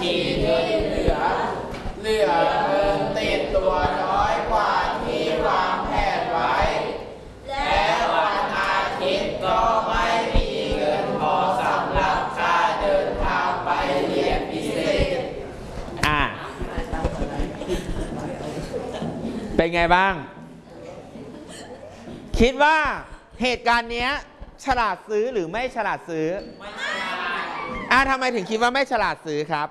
ทีเงินเหลือเงินติดตัวน้อยกว่าที่วางแผนไว้และวันอาทิตย์ก็ไม่มีเงินพอสำหรับค่าเดินทางไปเรียนพิเศษเป็นไงบ้างคิดว่าเหตุการณ์เนี้ยฉลาดซื้อหรือไม่ฉลาดซื้อไม่ฉลาดทำไมถึงคิดว่าไม่ฉลาดซื้อครับ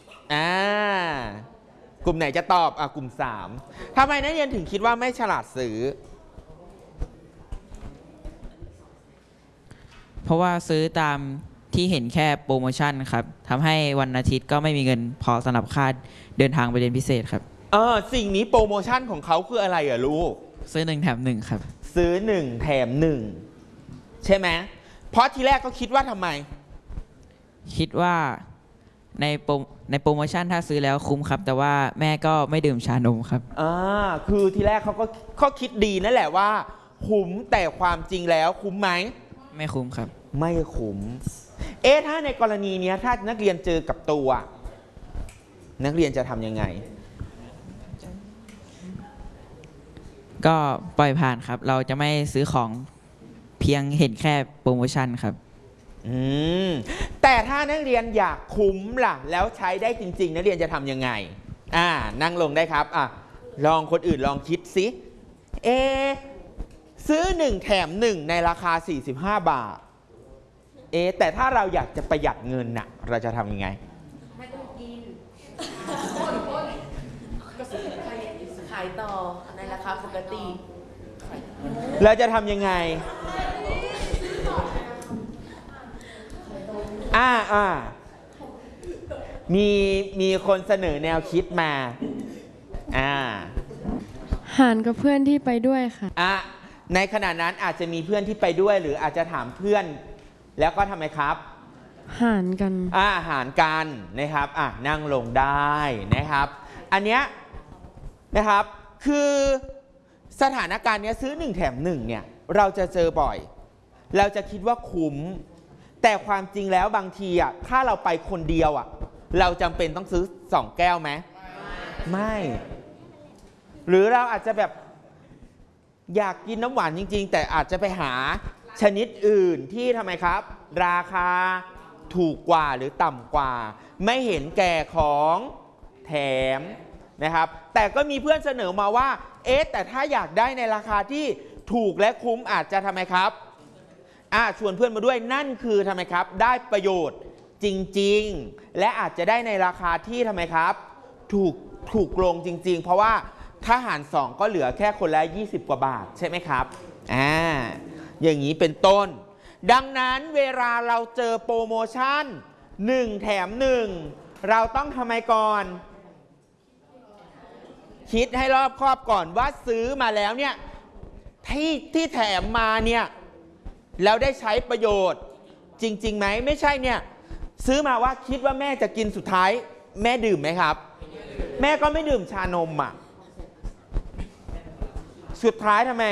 กลุ่มไหนจะตอบกลุ่ม3ทำไมนักเรียนถึงคิดว่าไม่ฉลาดซื้อเพราะว่าซื้อตามที่เห็นแค่โปรโมชั่นครับทำให้วันอาทิตย์ก็ไม่มีเงินพอสำหรับค่าเดินทางไปเรียนพิเศษครับสิ่งนี้โปรโมชั่นของเขาคืออะไรลูกซื้อ1แถม1ครับซื้อ1แถม1ใช่ไหมเพราะทีแรกก็คิดว่าทำไมคิดว่าในโปรโมชั่นถ้าซื้อแล้วคุ้มครับแต่ว่าแม่ก็ไม่ดื่มชานมครับคือทีแรกเขาคิดดีนั่นแหละว่าคุ้มแต่ความจริงแล้วคุ้มไหมไม่คุ้มครับไม่คุ้มถ้าในกรณีนี้ถ้านักเรียนเจอกับตัวนักเรียนจะทำยังไงก็ปล่อยผ่านครับเราจะไม่ซื้อของเพียงเห็นแค่โปรโมชั่นครับแต่ถ้านักเรียนอยากคุ้มล่ะแล้วใช้ได้จริงๆนักเรียนจะทำยังไงนั่งลงได้ครับลองคนอื่นลองคิดสิซื้อ1แถม1ในราคา45 บาทแต่ถ้าเราอยากจะประหยัดเงินน่ะเราจะทำยังไงไม่ต้องกินก็ซื้อขายต่อในราคาปกติเราจะทำยังไงมีคนเสนอแนวคิดมาหารกับเพื่อนที่ไปด้วยค่ะในขณะนั้นอาจจะมีเพื่อนที่ไปด้วยหรืออาจจะถามเพื่อนแล้วก็ทำไมครับหารกันหารกันนะครับนั่งลงได้นะครับอันเนี้ยนะครับคือสถานการณ์นี้ซื้อ1แถม1เนี่ยเราจะเจอบ่อยเราจะคิดว่าคุ้มแต่ความจริงแล้วบางทีถ้าเราไปคนเดียวเราจำเป็นต้องซื้อ2 แก้วไหมไม่หรือเราอาจจะแบบอยากกินน้ำหวานจริงๆแต่อาจจะไปหาชนิดอื่นที่ทำไมครับราคาถูกกว่าหรือต่ำกว่าไม่เห็นแก่ของแถมนะครับแต่ก็มีเพื่อนเสนอมาว่าแต่ถ้าอยากได้ในราคาที่ถูกและคุ้มอาจจะทำไมครับชวนเพื่อนมาด้วยนั่นคือทำไมครับได้ประโยชน์จริงๆและอาจจะได้ในราคาที่ทำไมครับถูกลงจริงๆเพราะว่าถ้าหาร2ก็เหลือแค่คนละ20 กว่าบาทใช่ไหมครับอย่างนี้เป็นต้นดังนั้นเวลาเราเจอโปรโมชั่น1แถม1เราต้องทำไมก่อนคิดให้รอบคอบก่อนว่าซื้อมาแล้วเนี่ยที่แถมมาเนี่ยแล้วได้ใช้ประโยชน์จริงๆไหมไม่ใช่เนี่ยซื้อมาว่าคิดว่าแม่จะกินสุดท้ายแม่ดื่มไหมครับแม่ก็ไม่ดื่มชานมสุดท้ายทำไม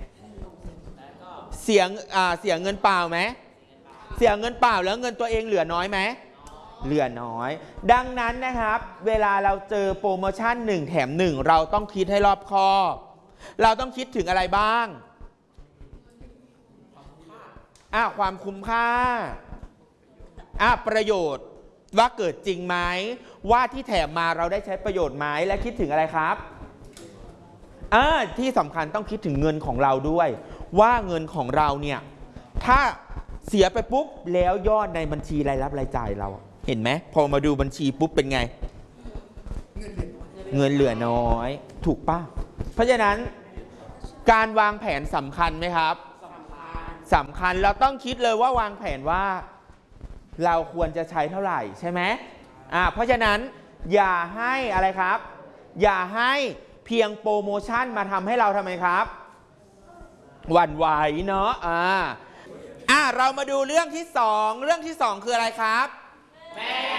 เสียเงินเปล่าไหมเสียเงินเปล่าแล้วเงินตัวเองเหลือน้อยไหมเหลือน้อยดังนั้นนะครับเวลาเราเจอโปรโมชั่น1แถม1เราต้องคิดให้รอบคอบเราต้องคิดถึงอะไรบ้างความคุ้มค่าประโยชน์ว่าเกิดจริงไหมว่าที่แถมมาเราได้ใช้ประโยชน์ไหมและคิดถึงอะไรครับที่สำคัญต้องคิดถึงเงินของเราด้วยว่าเงินของเราเนี่ยถ้าเสียไปปุ๊บแล้วยอดในบัญชีรายรับรายจ่ายเราเห็นไหมพอมาดูบัญชีปุ๊บเป็นไงเงินเหลือน้อยถูกป่ะเพราะฉะนั้นการวางแผนสำคัญไหมครับสำคัญเราต้องคิดเลยว่าวางแผนว่าเราควรจะใช้เท่าไหร่ใช่ไหมเพราะฉะนั้นอย่าให้อะไรครับอย่าให้เพียงโปรโมชั่นมาทำให้เราทำไมครับหวั่นไหวเนาะเรามาดูเรื่องที่2คืออะไรครับ